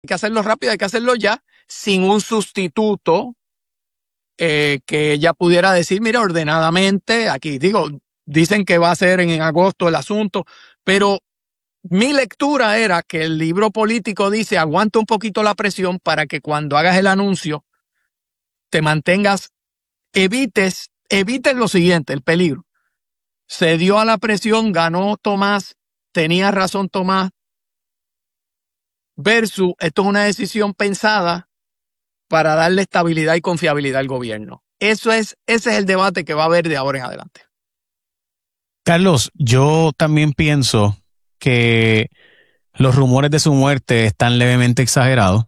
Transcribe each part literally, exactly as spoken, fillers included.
Hay que hacerlo rápido, hay que hacerlo ya, sin un sustituto eh, que ella pudiera decir, mira, ordenadamente, aquí digo, dicen que va a ser en, en agosto el asunto, pero mi lectura era que el libro político dice, aguanta un poquito la presión para que cuando hagas el anuncio te mantengas, evites, evites lo siguiente, el peligro. Se dio a la presión, ganó Tomás, tenía razón Tomás, versus esto es una decisión pensada para darle estabilidad y confiabilidad al gobierno. Eso es, ese es el debate que va a haber de ahora en adelante. Carlos, yo también pienso que los rumores de su muerte están levemente exagerados.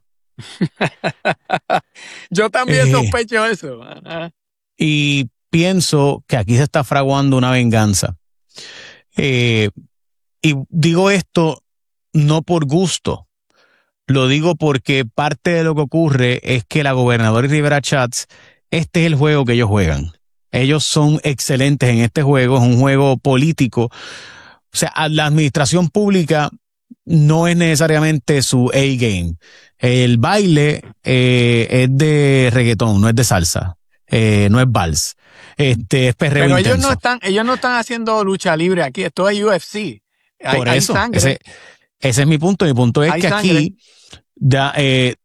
Yo también Eh, sospecho eso. Ajá. y pienso que aquí se está fraguando una venganza. Eh, y digo esto no por gusto, lo digo porque parte de lo que ocurre es que la gobernadora Rivera Schatz, este es el juego que ellos juegan. Ellos son excelentes en este juego, es un juego político. O sea, la administración pública no es necesariamente su A-game. El baile eh, es de reggaetón, no es de salsa, eh, no es vals. Este es perreo Pero intenso. ellos no están, ellos no están haciendo lucha libre aquí, esto es U F C. Hay, Por hay eso, sangre. ese, ese es mi punto. Mi punto es Hay que sangre. aquí da, eh,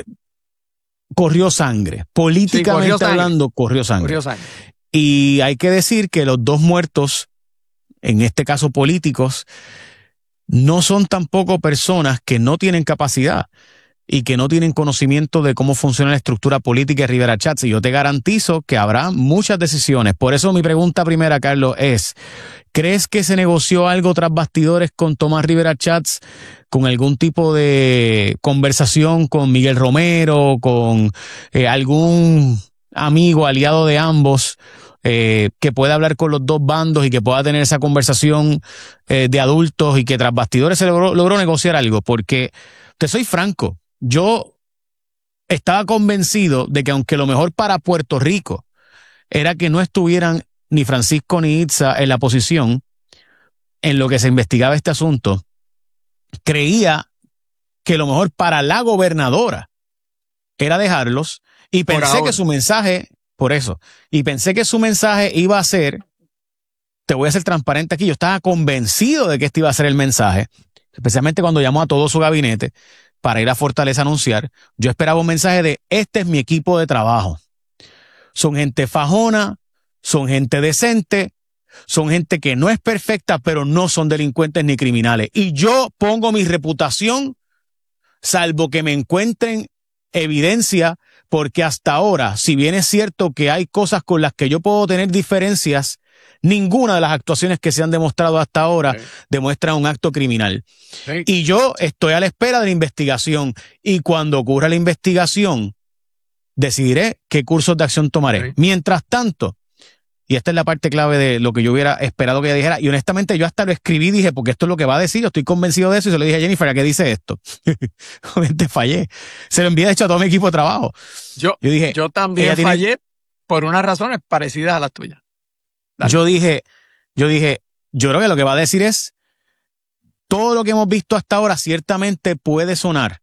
corrió sangre. Políticamente Sí, corrió sangre. hablando, corrió sangre. Corrió sangre. Y hay que decir que los dos muertos, en este caso políticos, no son tampoco personas que no tienen capacidad y que no tienen conocimiento de cómo funciona la estructura política de Rivera Schatz. Y yo te garantizo que habrá muchas decisiones. Por eso mi pregunta primera, Carlos, es, ¿crees que se negoció algo tras bastidores con Tomás Rivera Schatz, con algún tipo de conversación con Miguel Romero, con eh, algún amigo, aliado de ambos, eh, que pueda hablar con los dos bandos y que pueda tener esa conversación eh, de adultos y que tras bastidores se logró, logró negociar algo? Porque te soy franco, yo estaba convencido de que aunque lo mejor para Puerto Rico era que no estuvieran ni Francisco ni Itza en la posición en lo que se investigaba este asunto, creía que lo mejor para la gobernadora era dejarlos y Por pensé ahora. que su mensaje, por eso, y pensé que su mensaje iba a ser, te voy a ser transparente aquí, yo estaba convencido de que este iba a ser el mensaje, especialmente cuando llamó a todo su gabinete para ir a Fortaleza a anunciar. Yo esperaba un mensaje de, este es mi equipo de trabajo. Son gente fajona, son gente decente, son gente que no es perfecta, pero no son delincuentes ni criminales. Y yo pongo mi reputación, salvo que me encuentren evidencia, porque hasta ahora, si bien es cierto que hay cosas con las que yo puedo tener diferencias, ninguna de las actuaciones que se han demostrado hasta ahora sí. demuestra un acto criminal. Sí. Y yo estoy a la espera de la investigación. Y cuando ocurra la investigación, decidiré qué cursos de acción tomaré. Sí. Mientras tanto, y esta es la parte clave de lo que yo hubiera esperado que ella dijera, y honestamente yo hasta lo escribí y dije, porque esto es lo que va a decir, yo estoy convencido de eso, y se lo dije a Jennifer, ¿a qué dice esto? Obviamente fallé. Se lo envié de hecho a todo mi equipo de trabajo. Yo, yo dije, yo también fallé tiene... por unas razones parecidas a las tuyas. Dale. Yo dije, yo dije, yo creo que lo que va a decir es, todo lo que hemos visto hasta ahora ciertamente puede sonar,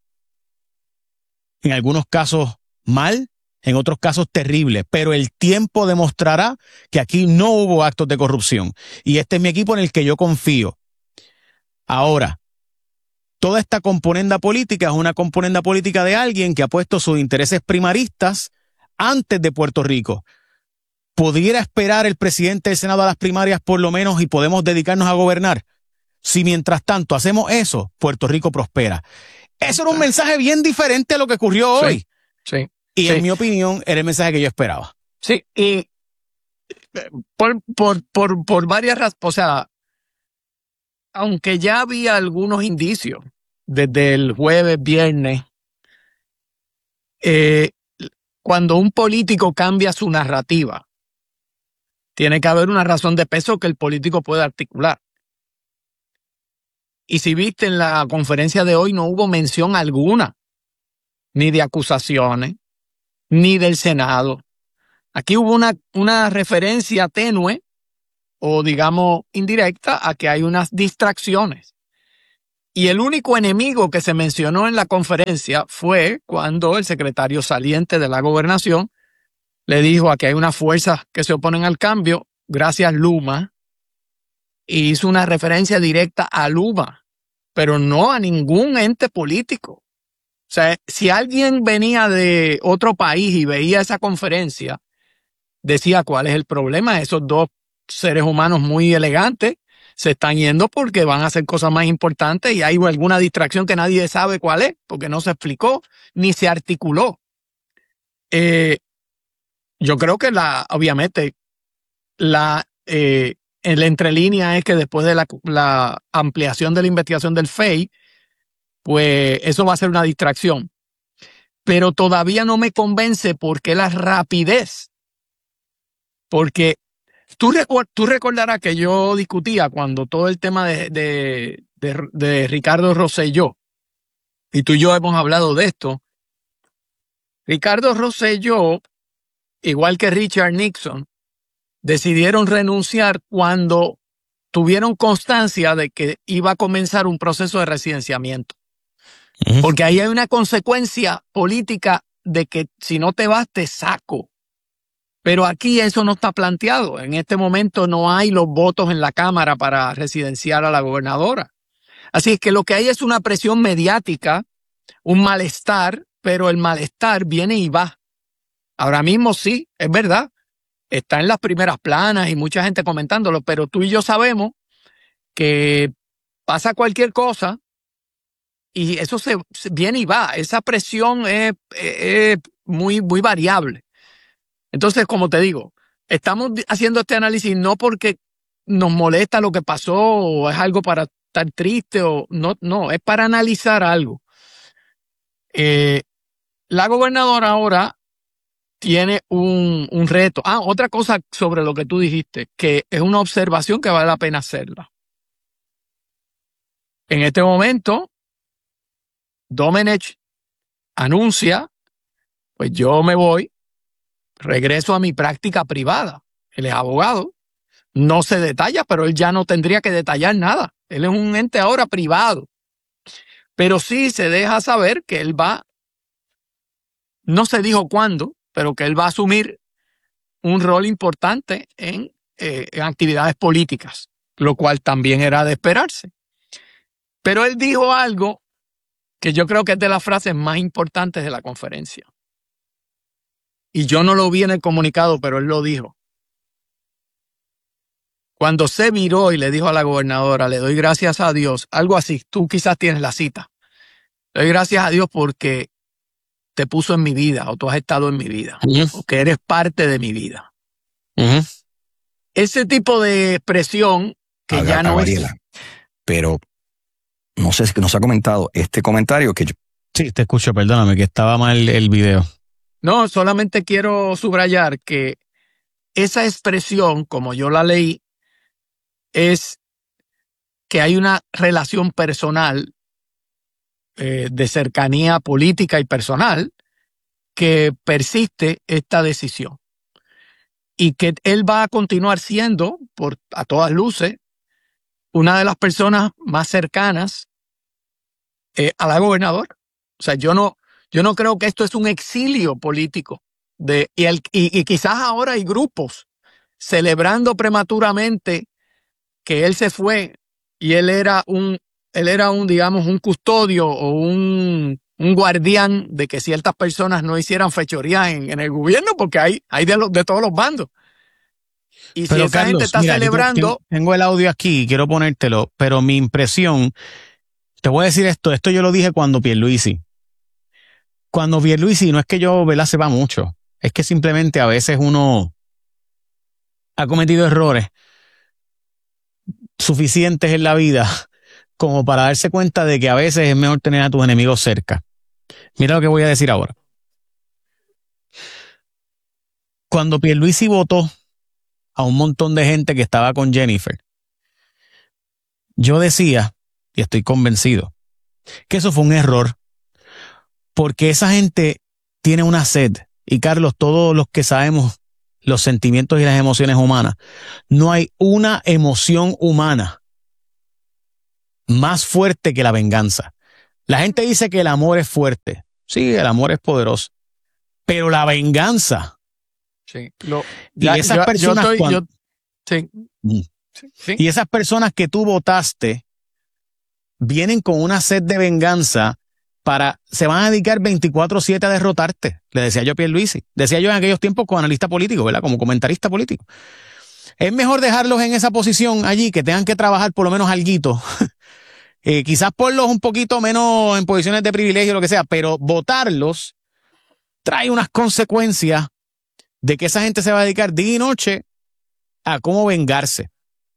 en algunos casos mal, en otros casos terribles, pero el tiempo demostrará que aquí no hubo actos de corrupción. Y este es mi equipo en el que yo confío. Ahora, toda esta componenda política es una componenda política de alguien que ha puesto sus intereses primaristas antes de Puerto Rico. ¿Pudiera esperar el presidente del Senado a las primarias por lo menos y podemos dedicarnos a gobernar? Si mientras tanto hacemos eso, Puerto Rico prospera. Eso era un mensaje bien diferente a lo que ocurrió sí, hoy. Sí. Y sí. en mi opinión, era el mensaje que yo esperaba. Sí, y por, por, por, por varias razones, o sea, aunque ya había algunos indicios desde el jueves, viernes, eh, cuando un político cambia su narrativa, tiene que haber una razón de peso que el político pueda articular. Y si viste en la conferencia de hoy, no hubo mención alguna, ni de acusaciones, ni del Senado. Aquí hubo una, una referencia tenue o digamos indirecta a que hay unas distracciones. Y el único enemigo que se mencionó en la conferencia fue cuando el secretario saliente de la gobernación le dijo a que hay unas fuerzas que se oponen al cambio, gracias Luma, y hizo una referencia directa a Luma, pero no a ningún ente político. O sea, si alguien venía de otro país y veía esa conferencia, decía cuál es el problema. Esos dos seres humanos muy elegantes se están yendo porque van a hacer cosas más importantes y hay alguna distracción que nadie sabe cuál es, porque no se explicó ni se articuló. Eh, yo creo que la, obviamente, la, eh, en la entrelínea es que después de la, la ampliación de la investigación del F E I, pues eso va a ser una distracción. Pero todavía no me convence porque la rapidez. Porque tú, recu- tú recordarás que yo discutía cuando todo el tema de, de, de, de Ricardo Rosselló, y tú y yo hemos hablado de esto. Ricardo Rosselló, igual que Richard Nixon, decidieron renunciar cuando tuvieron constancia de que iba a comenzar un proceso de residenciamiento. Uh-huh. Porque ahí hay una consecuencia política de que si no te vas, te saco. Pero aquí eso no está planteado. En este momento no hay los votos en la Cámara para residenciar a la gobernadora. Así es que lo que hay es una presión mediática, un malestar, pero el malestar viene y va. Ahora mismo sí, es verdad. Está en las primeras planas y mucha gente comentándolo, pero tú y yo sabemos que pasa cualquier cosa y eso se, se viene y va. Esa presión es, es muy, muy variable. Entonces, como te digo, estamos haciendo este análisis no porque nos molesta lo que pasó o es algo para estar triste o no, no, es para analizar algo. Eh, la gobernadora ahora tiene un, un reto. Ah, otra cosa sobre lo que tú dijiste, que es una observación que vale la pena hacerla. En este momento, Domenech anuncia, pues yo me voy, regreso a mi práctica privada. Él es abogado, no se detalla, pero él ya no tendría que detallar nada. Él es un ente ahora privado. Pero sí se deja saber que él va, no se dijo cuándo, pero que él va a asumir un rol importante en, eh, en actividades políticas, lo cual también era de esperarse. Pero él dijo algo que yo creo que es de las frases más importantes de la conferencia. Y yo no lo vi en el comunicado, pero él lo dijo. Cuando se viró y le dijo a la gobernadora, le doy gracias a Dios, algo así, tú quizás tienes la cita. Le doy gracias a Dios porque te puso en mi vida o tú has estado en mi vida, uh-huh. o que eres parte de mi vida. Uh-huh. Ese tipo de expresión que Aga, ya no Gabriela, es... Pero no sé si nos ha comentado este comentario que yo... Sí, te escucho, perdóname, que estaba mal el video. No, solamente quiero subrayar que esa expresión, como yo la leí, es que hay una relación personal eh, de cercanía política y personal que persiste esta decisión y que él va a continuar siendo, por a todas luces, una de las personas más cercanas eh, a la gobernadora. O sea, yo no, yo no creo que esto es un exilio político. De, y, el, y, y quizás ahora hay grupos celebrando prematuramente que él se fue y él era un, él era un, digamos, un custodio o un, un guardián de que ciertas personas no hicieran fechorías en, en el gobierno, porque hay, hay de, los, de todos los bandos. Y pero si esa Carlos, gente está mira, celebrando... Tengo el audio aquí, quiero ponértelo, pero mi impresión, te voy a decir esto, esto yo lo dije cuando Pierluisi. Cuando Pierluisi, no es que yo, ¿verdad?, sepa mucho, es que simplemente a veces uno ha cometido errores suficientes en la vida como para darse cuenta de que a veces es mejor tener a tus enemigos cerca. Mira lo que voy a decir ahora. Cuando Pierluisi votó a un montón de gente que estaba con Jennifer, yo decía, y estoy convencido, que eso fue un error, porque esa gente tiene una sed, y Carlos, todos los que sabemos los sentimientos y las emociones humanas, no hay una emoción humana más fuerte que la venganza. La gente dice que el amor es fuerte. Sí, el amor es poderoso. Pero la venganza. Sí. Lo, y ya, esas yo, personas. yo estoy, cuando, yo, sí. Sí, sí. Y esas personas que tú votaste vienen con una sed de venganza para. Se van a dedicar veinticuatro siete a derrotarte. Le decía yo a Pierluisi. Decía yo en aquellos tiempos como analista político, ¿verdad? Como comentarista político. Es mejor dejarlos en esa posición allí, que tengan que trabajar por lo menos alguito. eh, quizás ponlos un poquito menos en posiciones de privilegio, lo que sea, pero votarlos trae unas consecuencias de que esa gente se va a dedicar día y noche a cómo vengarse.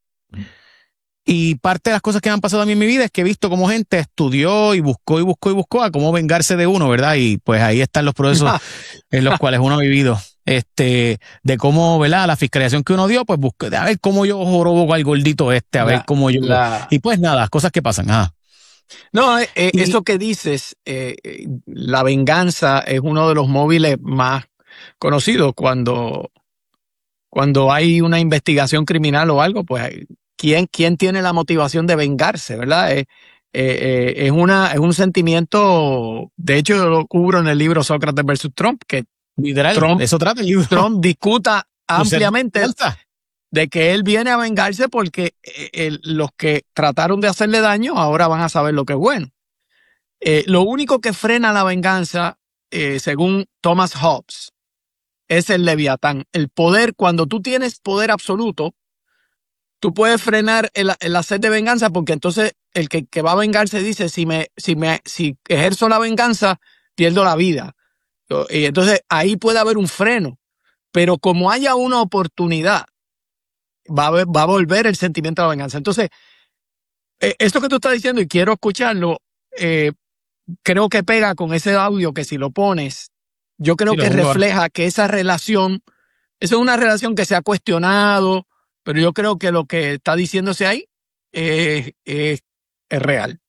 Y parte de las cosas que me han pasado a mí en mi vida es que he visto cómo gente estudió y buscó y buscó y buscó a cómo vengarse de uno, ¿verdad? Y pues ahí están los procesos en los cuales uno ha vivido. Este, de cómo, ¿verdad? La fiscalización que uno dio, pues busqué, a ver cómo yo jorobo al gordito este, a la, ver cómo yo. La... Y pues nada, cosas que pasan. Ajá. No, eh, eh, y, eso que dices, eh, la venganza es uno de los móviles más conocidos cuando, cuando hay una investigación criminal o algo, pues ¿quién, quién tiene la motivación de vengarse, verdad? Eh, eh, es, una, es un sentimiento, de hecho yo lo cubro en el libro Sócrates versus Trump, que literal, Trump, eso trata el libro. Trump discuta ampliamente de que él viene a vengarse porque el, los que trataron de hacerle daño ahora van a saber lo que es bueno. Eh, lo único que frena la venganza, eh, según Thomas Hobbes, es el leviatán. El poder, cuando tú tienes poder absoluto, tú puedes frenar el, el hacer de venganza porque entonces el que, que va a vengarse dice, si, me, si, me, si ejerzo la venganza, pierdo la vida. Y entonces ahí puede haber un freno. Pero como haya una oportunidad, va a, va a volver el sentimiento de la venganza. Entonces, eh, esto que tú estás diciendo, y quiero escucharlo, eh, creo que pega con ese audio que si lo pones, yo creo sí, que refleja ahora. Que esa relación, esa es una relación que se ha cuestionado, pero yo creo que lo que está diciéndose ahí es, es, es real.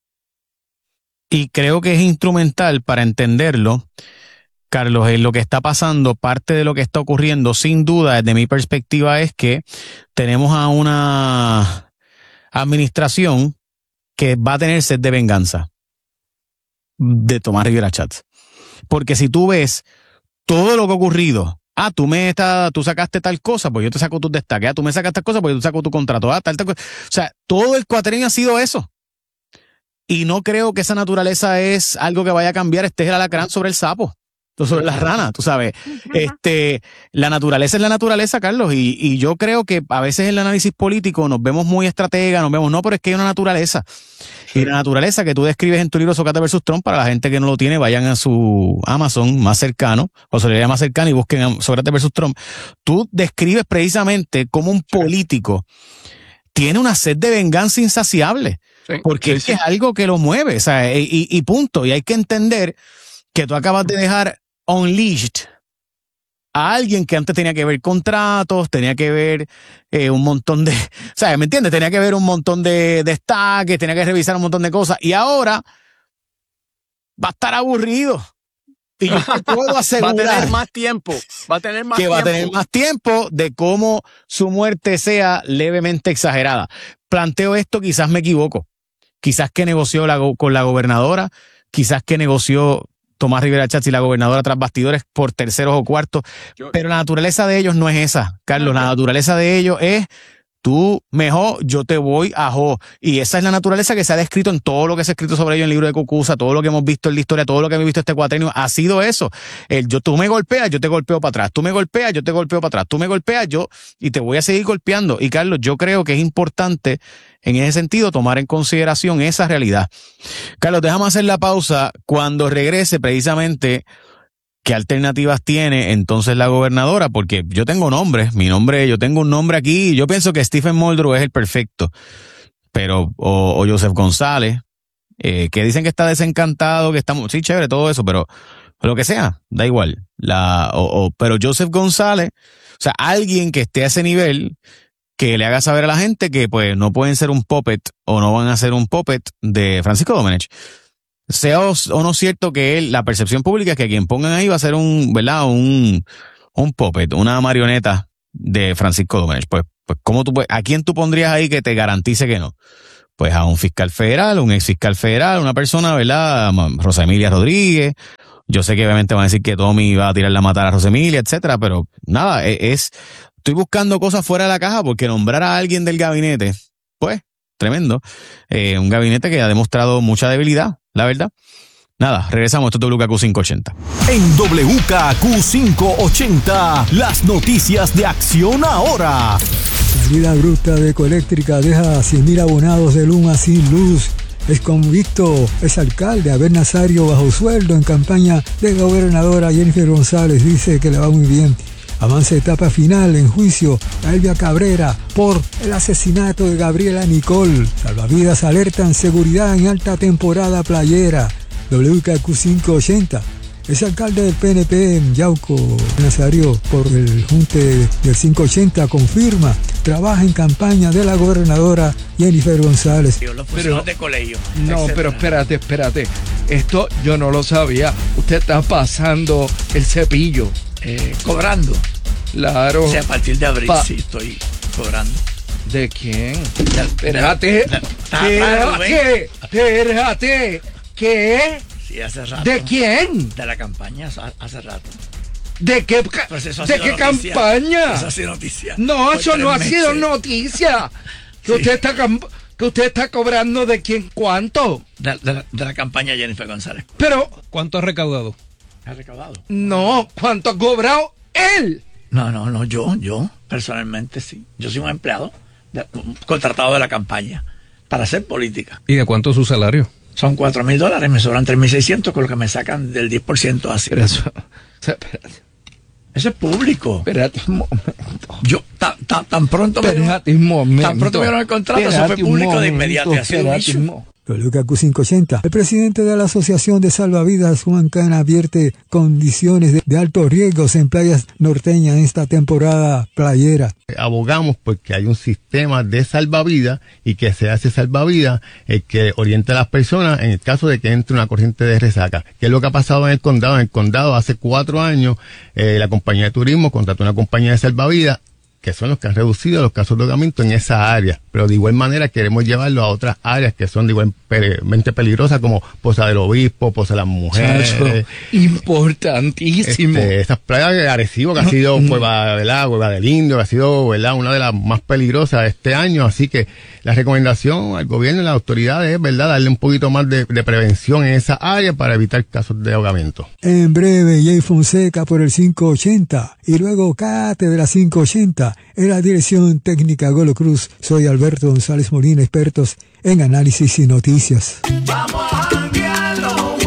Y creo que es instrumental para entenderlo. Carlos, en lo que está pasando, parte de lo que está ocurriendo, sin duda, desde mi perspectiva, es que tenemos a una administración que va a tener sed de venganza de Tomás Rivera Chats. Porque si tú ves todo lo que ha ocurrido, ah, tú me está, tú sacaste tal cosa, pues yo te saco tus destaques, ah, tú me sacas tal cosa, pues yo te saco tu contrato, ah, tal, tal cosa. O sea, todo el cuatrenio ha sido eso. Y no creo que esa naturaleza es algo que vaya a cambiar. Este es el alacrán sobre el sapo. Sobre las ranas, tú sabes. Este, la naturaleza es la naturaleza, Carlos, y, y yo creo que a veces en el análisis político nos vemos muy estratega, nos vemos, no, pero es que hay una naturaleza. Sí. Y la naturaleza que tú describes en tu libro Sócrates versus Trump, para la gente que no lo tiene, vayan a su Amazon más cercano, o su librería más cercana y busquen Sócrates versus Trump. Tú describes precisamente cómo un político tiene una sed de venganza insaciable, sí, porque sí, sí. es algo que lo mueve, o sea, y, y, y punto. Y hay que entender que tú acabas de dejar unleashed a alguien que antes tenía que ver contratos, tenía que ver eh, un montón de, o sea, ¿me entiendes? Tenía que ver un montón de destaques, tenía que revisar un montón de cosas, y ahora va a estar aburrido. Y yo te puedo asegurar va a tener más tiempo, va a tener más que tiempo. va a tener más tiempo de cómo su muerte sea levemente exagerada. Planteo esto, quizás me equivoco, quizás que negoció la, con la gobernadora, quizás que negoció Tomás Rivera Chats y la gobernadora tras bastidores por terceros o cuartos, pero la naturaleza de ellos no es esa, Carlos. La naturaleza de ellos es tú mejor, yo te voy a jo. Y esa es la naturaleza que se ha descrito en todo lo que se ha escrito sobre ellos en el libro de Cucuza, todo lo que hemos visto en la historia, todo lo que hemos visto este cuatrenio, ha sido eso. El yo, tú me golpeas, yo te golpeo para atrás, tú me golpeas, yo te golpeo para atrás, tú me golpeas, yo, y te voy a seguir golpeando. Y Carlos, yo creo que es importante en ese sentido tomar en consideración esa realidad. Carlos, déjame hacer la pausa. Cuando regrese, precisamente, ¿qué alternativas tiene entonces la gobernadora? Porque yo tengo nombres, mi nombre, yo tengo un nombre aquí, yo pienso que Stephen Muldrow es el perfecto, pero, o, o Joseph González, eh, que dicen que está desencantado, que está, sí, chévere, todo eso, pero lo que sea, da igual. La, o, o, pero Joseph González, o sea, alguien que esté a ese nivel, que le haga saber a la gente que pues no pueden ser un puppet o no van a ser un puppet de Francisco Domenech. Sea o, o no cierto que él, la percepción pública es que quien pongan ahí va a ser un, ¿verdad? Un, un puppet, una marioneta de Francisco Domenech. Pues, pues, ¿cómo tú, ¿a quién tú pondrías ahí que te garantice que no? pues a un fiscal federal, un ex fiscal federal, una persona, ¿verdad? Rosa Emilia Rodríguez. Yo sé que obviamente van a decir que Tommy va a tirar la matar a Rosa Emilia, etcétera, pero nada, es, estoy buscando cosas fuera de la caja porque nombrar a alguien del gabinete, pues, tremendo. Eh, un gabinete que ha demostrado mucha debilidad, la verdad. Nada, regresamos. Esto es W K Q quinientos ochenta. En W K Q quinientos ochenta, las noticias de Acción Ahora. Salida bruta de Ecoeléctrica deja a cien mil abonados de Luma sin luz. Es convicto exalcalde Abel Nazario bajo sueldo en campaña de gobernadora. Jennifer González dice que le va muy bien. Avanza etapa final en juicio a Elvia Cabrera por el asesinato de Gabriela Nicole. Salvavidas alertan seguridad en alta temporada playera. W K Q quinientos ochenta. Es alcalde del P N P en Yauco, Nazario, por el junte del quinientos ochenta, confirma, trabaja en campaña de la gobernadora Jennifer González. Los funcionarios de colegio. No, etcétera. Pero espérate, espérate. Esto yo no lo sabía. Usted está pasando el cepillo. Eh, cobrando. Claro. O sea, a partir de abril Pa- sí estoy cobrando. ¿De quién? De- Espérate. de- de- Espérate. Espérate. ¿Qué? Sí, hace rato. ¿De quién? De la campaña, hace- hace rato. ¿De qué, ca- Pues eso ha ¿de sido qué noticia. campaña? Eso ha sido noticia. No, Por eso tres no ha meses. sido noticia. Que, Sí. usted está, cam- que usted está cobrando de quién cuánto. De, de la, de la campaña Jennifer González. Pero ¿Cuánto ha recaudado? ¿Ha recaudado? no, ¿cuánto ha cobrado él? No, no, no, yo, yo, personalmente sí. Yo soy un empleado, de- un contratado de la campaña para hacer política. ¿Y de cuánto es su salario? Son cuatro mil dólares, me sobran tres mil seiscientos con lo que me sacan del diez por ciento así. Pero eso, o sea, espérate, Eso es público. espérate un momento. Yo, tan, tan, tan pronto me Espérate un momento. tan pronto me dieron el contrato, eso fue Espérate un público de momento, inmediato. Y ha sido un espérate issue. un mo- W K Q quinientos ochenta. El presidente de la Asociación de Salvavidas, Juan Cana, advierte condiciones de, de altos riesgos en playas norteñas en esta temporada playera. Abogamos porque hay un sistema de salvavidas y que se hace salvavidas el que orienta a las personas en el caso de que entre una corriente de resaca. ¿Qué es lo que ha pasado en el condado? En el condado hace cuatro años eh, la compañía de turismo contrató una compañía de salvavidas que son los que han reducido los casos de ahogamiento en esa área, pero de igual manera queremos llevarlo a otras áreas que son de igualmente peligrosas como Poza del Obispo, Poza de las Mujeres, Chacho, importantísimo. este, esas playas de Arecibo que ha sido Cueva, ¿verdad? Cueva del Indio, que ha sido, ¿verdad? Una de las más peligrosas de este año, así que la recomendación al gobierno y a las autoridades es, ¿verdad?, darle un poquito más de, de prevención en esa área para evitar casos de ahogamiento. En breve, Jay Fonseca por el quinientos ochenta y luego Cátedra quinientos ochenta en la dirección técnica Golo Cruz. Soy Alberto González Molina, expertos en análisis y noticias. Vamos a janguear los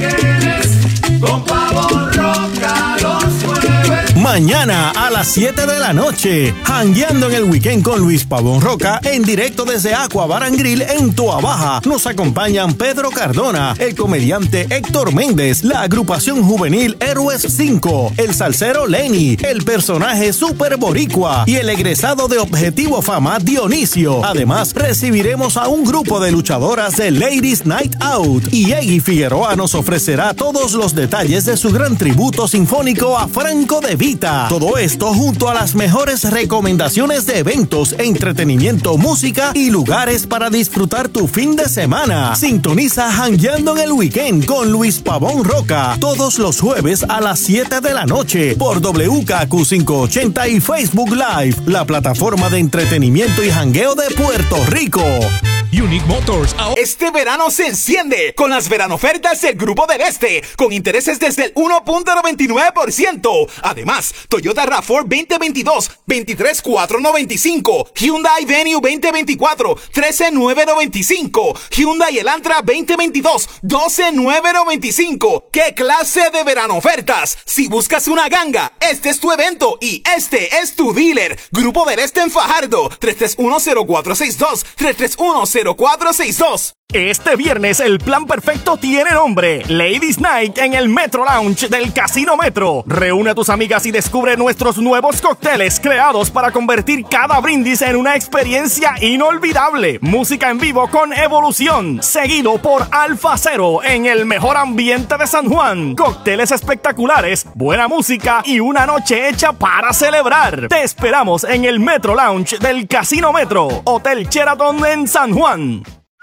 weekends con Pavo Roca los jueves. Mañana a las siete de la noche, jangueando en el weekend con Luis Pavón Roca, en directo desde Aqua Bar and Grill en Toa Baja. Nos acompañan Pedro Cardona, el comediante Héctor Méndez, la agrupación juvenil Héroes cinco, el salsero Lenny, el personaje Super Boricua y el egresado de Objetivo Fama Dionisio. Además, recibiremos a un grupo de luchadoras de Ladies Night Out y Eggy Figueroa nos ofrecerá todos los detalles de su gran tributo sinfónico a Franco De Vita. Todo esto junto a las mejores recomendaciones de eventos, entretenimiento, música y lugares para disfrutar tu fin de semana. Sintoniza Jangueando en el Weekend con Luis Pavón Roca todos los jueves a las siete de la noche por W K Q quinientos ochenta y Facebook Live, la plataforma de entretenimiento y jangueo de Puerto Rico. Unique Motors. Este verano se enciende con las veranofertas del Grupo del Este, con intereses desde el uno punto noventa y nueve por ciento. Además, Toyota RAV cuatro veinte veintidós, veintitrés mil cuatrocientos noventa y cinco, Hyundai Venue veinte veinticuatro, trece mil novecientos noventa y cinco, Hyundai Elantra veinte veintidós, doce mil novecientos noventa y cinco. ¿Qué clase de veranofertas? Si buscas una ganga, este es tu evento y este es tu dealer. Grupo del Este en Fajardo, tres tres uno cero cuatro seis dos, tres tres uno cero cuatro seis dos. Este viernes el plan perfecto tiene nombre: Ladies Night en el Metro Lounge del Casino Metro. Reúne a tus amigas y descubre nuestros nuevos cócteles creados para convertir cada brindis en una experiencia inolvidable. Música en vivo con Evolución, seguido por Alfa Cero en el mejor ambiente de San Juan. Cócteles espectaculares, buena música y una noche hecha para celebrar. Te esperamos en el Metro Lounge del Casino Metro, Hotel Sheraton en San Juan.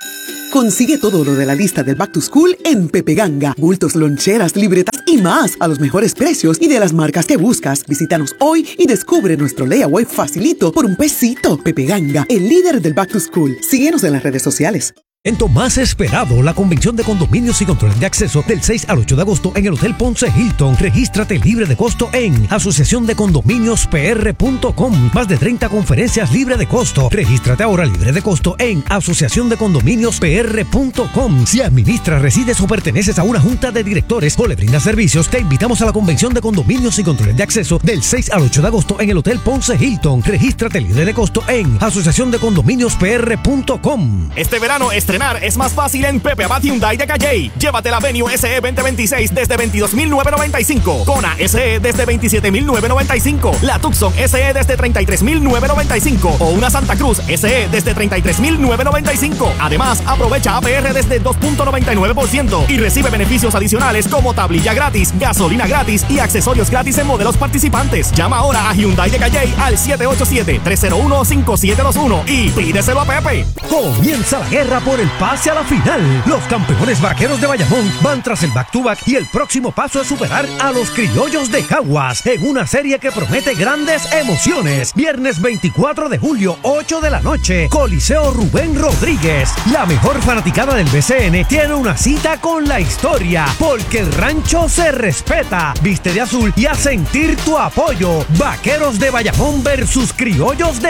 Consigue todo lo de la lista del Back to School en Pepe Ganga. Bultos, loncheras, libretas y más a los mejores precios y de las marcas que buscas. Visítanos hoy y descubre nuestro layaway facilito por un pesito. Pepe Ganga, el líder del Back to School. Síguenos en las redes sociales. En tu más esperado, la convención de condominios y controles de acceso del seis al ocho de agosto en el Hotel Ponce Hilton. Regístrate libre de costo en asociación de condominios p r punto com. Más de treinta conferencias libre de costo. Regístrate ahora libre de costo en asociación de condominios p r punto com. Si administras, resides o perteneces a una junta de directores o le brindas servicios, te invitamos a la convención de condominios y controles de acceso del seis al ocho de agosto en el Hotel Ponce Hilton. Regístrate libre de costo en asociación de condominios p r punto com. Este verano estrenar es más fácil en Pepe Abad Hyundai de Calle. Llévate la Venue S E veinte veintiséis desde veintidós mil novecientos noventa y cinco. Kona S E desde veintisiete mil novecientos noventa y cinco. La Tucson S E desde treinta y tres mil novecientos noventa y cinco. O una Santa Cruz S E desde treinta y tres mil novecientos noventa y cinco. Además, aprovecha A P R desde dos punto noventa y nueve por ciento y recibe beneficios adicionales como tablilla gratis, gasolina gratis y accesorios gratis en modelos participantes. Llama ahora a Hyundai de Calle al siete ocho siete, tres cero uno, cinco siete dos uno y pídeselo a Pepe. Comienza la guerra por el pase a la final. Los campeones vaqueros de Bayamón van tras el back-to-back y el próximo paso es superar a los criollos de Caguas en una serie que promete grandes emociones. Viernes veinticuatro de julio, ocho de la noche, Coliseo Rubén Rodríguez. La mejor fanaticada del B C N tiene una cita con la historia, porque el rancho se respeta. Viste de azul y a sentir tu apoyo. Vaqueros de Bayamón versus criollos de